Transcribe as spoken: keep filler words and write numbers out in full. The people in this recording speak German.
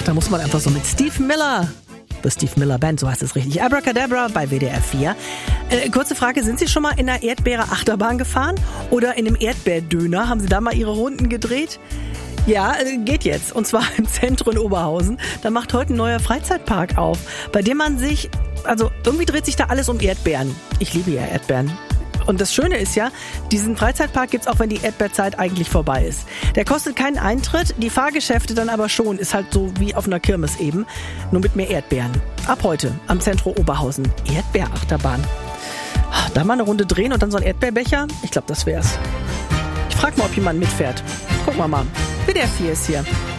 da muss man einfach so mit Steve Miller, The Steve Miller Band, so heißt es richtig, Abracadabra bei W D R vier. Äh, kurze Frage, sind Sie schon mal in einer Erdbeere-Achterbahn gefahren? Oder in einem Erdbeerdöner? Haben Sie da mal Ihre Runden gedreht? Ja, geht jetzt. Und zwar im Zentrum in Oberhausen. Da macht heute ein neuer Freizeitpark auf, bei dem man sich, also irgendwie dreht sich da alles um Erdbeeren. Ich liebe ja Erdbeeren. Und das Schöne ist ja, diesen Freizeitpark gibt's auch, wenn die Erdbeerzeit eigentlich vorbei ist. Der kostet keinen Eintritt, die Fahrgeschäfte dann aber schon. Ist halt so wie auf einer Kirmes eben, nur mit mehr Erdbeeren. Ab heute am Zentrum Oberhausen. Erdbeerachterbahn. Da mal eine Runde drehen und dann so ein Erdbeerbecher? Ich glaube, das wär's. Ich frag mal, ob jemand mitfährt. Gucken wir mal. W D R vier ist hier.